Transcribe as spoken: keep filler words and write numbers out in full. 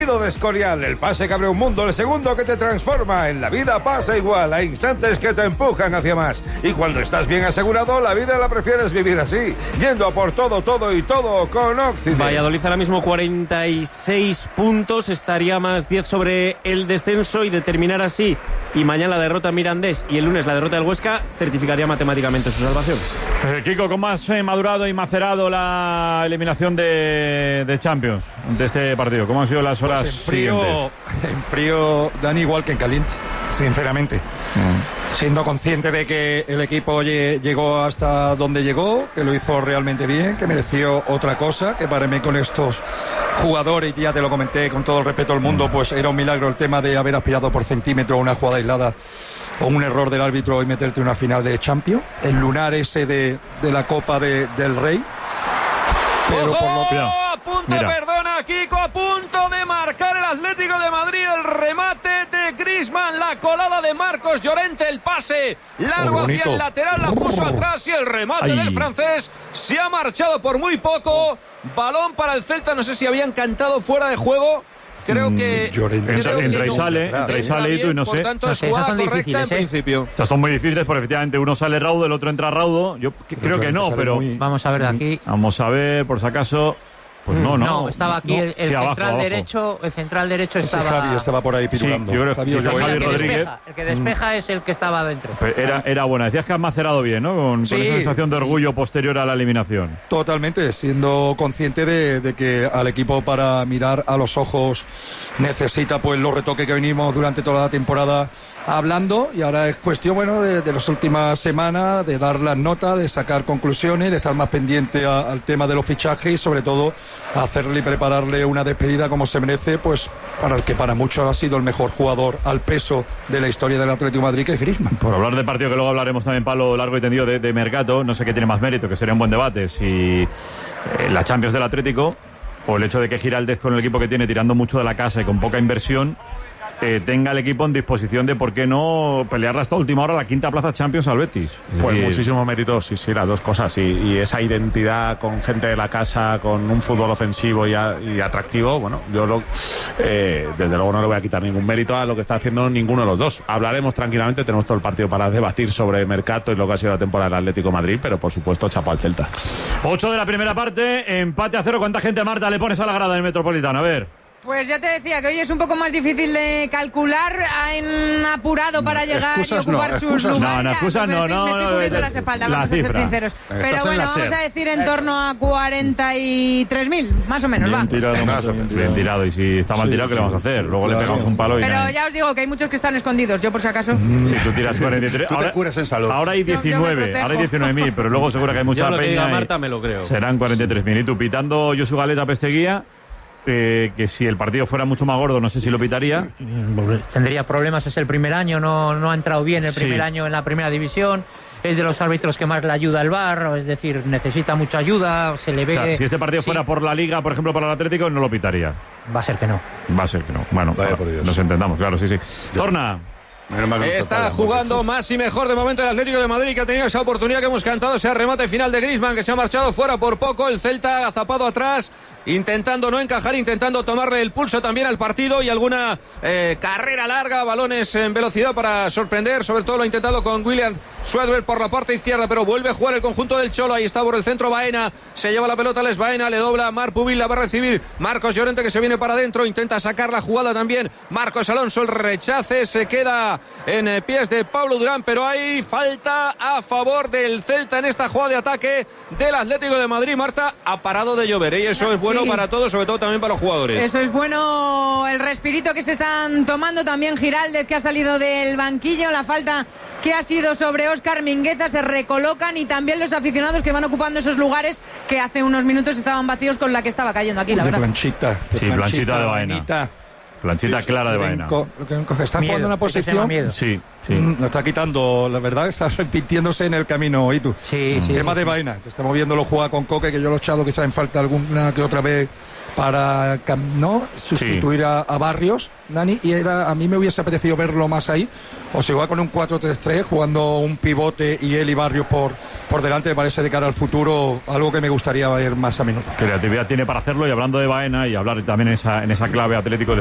De Escorial, el pase que abre un mundo, el segundo que te transforma. En la vida pasa igual, hay instantes que te empujan hacia más. Y cuando estás bien asegurado, la vida la prefieres vivir así, yendo a por todo, todo y todo con Occident. Valladolid ahora mismo cuarenta y seis puntos, estaría más diez sobre el descenso, y determinar así, y mañana la derrota Mirandés y el lunes la derrota del Huesca, certificaría matemáticamente su salvación. Eh, Kiko, ¿cómo has eh, madurado y macerado la eliminación de, de Champions de este partido? ¿Cómo han sido las horas? Pues en frío, en frío, Dani, igual que en caliente, sinceramente. Mm. Siendo consciente de que el equipo llegó hasta donde llegó, que lo hizo realmente bien, que mereció otra cosa, que para mí con estos jugadores, ya te lo comenté con todo el respeto del mundo, pues era un milagro el tema de haber aspirado por centímetro a una jugada aislada o un error del árbitro y meterte en una final de Champions. El lunar ese de, de la Copa de, del Rey. Pero por lo que... A punto, Mira. perdona, Kiko, a punto de marcar el Atlético de Madrid, el remate de Griezmann, la colada de Marcos Llorente, el pase largo oh, hacia el lateral, la puso atrás y el remate Ay. del francés se ha marchado por muy poco. Balón para el Celta, no sé si habían cantado fuera de juego. Creo que... Llorente. Creo entra, que y sale, entra y sale, y tú y no sé. Por tanto, no es jugada son correcta en ¿eh? principio. O sea, son muy difíciles porque efectivamente uno sale raudo, el otro entra raudo. Yo pero creo que no, pero... Muy... Vamos a ver de aquí. Vamos a ver, por si acaso... Pues no, no. No, estaba aquí no. el, el sí, central abajo, abajo. derecho, el central derecho Ese estaba... Javi estaba por ahí pirulando. Sí, yo creo Javi, que Javi, Javi el, que Rodríguez. despeja, el que despeja es el que estaba adentro. Era, era buena. Decías que has macerado bien, ¿no? Con, sí, con esa sensación de orgullo posterior a la eliminación. Totalmente, siendo consciente de, de que al equipo para mirar a los ojos necesita pues los retoques que venimos durante toda la temporada hablando, y ahora es cuestión, bueno, de, de las últimas semanas, de dar las notas, de sacar conclusiones, de estar más pendiente a, al tema de los fichajes y sobre todo hacerle prepararle una despedida como se merece, pues para el que para muchos ha sido el mejor jugador al peso de la historia del Atlético de Madrid, que es Griezmann. Por hablar de partido, que luego hablaremos también, Pablo, largo y tendido de, de Mercato, no sé qué tiene más mérito, que sería un buen debate, si eh, la Champions del Atlético o el hecho de que Giraldez, con el equipo que tiene, tirando mucho de la casa y con poca inversión, Eh, tenga el equipo en disposición de por qué no pelear hasta última hora la quinta plaza Champions al Betis. Pues sí. muchísimo mérito, sí, sí, las dos cosas, y, y esa identidad con gente de la casa, con un fútbol ofensivo y, a, y atractivo, bueno, yo lo, eh, desde luego no le voy a quitar ningún mérito a lo que está haciendo ninguno de los dos. Hablaremos tranquilamente, tenemos todo el partido para debatir sobre Mercato y lo que ha sido la temporada del Atlético de Madrid, pero por supuesto chapó al Celta. ocho de la primera parte, empate a cero. ¿Cuánta gente, Marta, le pones a la grada del Metropolitano? A ver. Pues ya te decía que hoy es un poco más difícil de calcular. Han apurado para llegar y ocupar no, sus lugares. No, no, excusas no, no. Me estoy cubriendo las espaldas, vamos a ser sinceros. Pero bueno, vamos a decir en torno a cuarenta y tres mil, más o menos, bien va. Tirado, más, bien, tirado. bien tirado. Y si está mal tirado, sí, ¿qué le vamos a hacer? Luego claro. le pegamos un palo y... Pero nada. ya os digo que hay muchos que están escondidos. Yo, por si acaso... Si tú tiras cuarenta y tres... Tú ahora, te curas en salud. Ahora hay diecinueve, ahora hay diecinueve mil, pero luego seguro que hay mucha yo lo peña. Que diga Marta, me lo creo. Serán cuarenta y tres mil. Y tú pitando Josu Gález a Pesteguía... Eh, que si el partido fuera mucho más gordo, no sé si lo pitaría. Tendría problemas, es el primer año, no, no ha entrado bien el primer sí. año en la primera división, es de los árbitros que más le ayuda al V A R, es decir, necesita mucha ayuda, se le ve... O sea, si este partido sí. fuera por la Liga, por ejemplo, para el Atlético, no lo pitaría. Va a ser que no. Va a ser que no. Bueno, Vaya por Dios. Nos entendamos, claro, sí, sí. Torna. Está jugando más y mejor de momento el Atlético de Madrid, que ha tenido esa oportunidad que hemos cantado, ese remate final de Griezmann, que se ha marchado fuera por poco. El Celta agazapado atrás, intentando no encajar, intentando tomarle el pulso también al partido, y alguna eh, carrera larga, balones en velocidad para sorprender. Sobre todo lo ha intentado con William Schwedberg por la parte izquierda, pero vuelve a jugar el conjunto del Cholo. Ahí está por el centro Baena, se lleva la pelota Les Baena, le dobla Marc Pubil, la va a recibir Marcos Llorente, que se viene para adentro, intenta sacar la jugada también Marcos Alonso, el rechace se queda en pies de Pablo Durán, pero hay falta a favor del Celta en esta jugada de ataque del Atlético de Madrid. Marta, ha parado de llover, ¿eh? Y eso es bueno sí. para todos, sobre todo también para los jugadores. Eso es bueno, el respirito que se están tomando también. Giraldez, que ha salido del banquillo, la falta que ha sido sobre Óscar Mingueza, se recolocan, y también los aficionados que van ocupando esos lugares que hace unos minutos estaban vacíos con la que estaba cayendo aquí, la de verdad. Planchita, de sí, planchita, planchita de Baena. Planchita Sí, sí, clara de sí, Baena. co- que Está Miedo, jugando una ese tema posición. miedo. Sí, sí. Mm, Lo está quitando, la verdad, está repitiéndose en el camino, ¿y tú? Sí, sí, Tema sí, de sí. Baena, que estamos viéndolo jugar con Coque, que yo lo he echado quizás en falta alguna que otra vez para cam- no sustituir a, a Barrios, Dani, y era a mí me hubiese apetecido verlo más ahí, o si igual con un cuatro tres tres, jugando un pivote y él y Barrios por, por delante, me parece de cara al futuro algo que me gustaría ver más a menudo. Creatividad tiene para hacerlo, y hablando de Baena y hablar también en esa, en esa clave Atlético de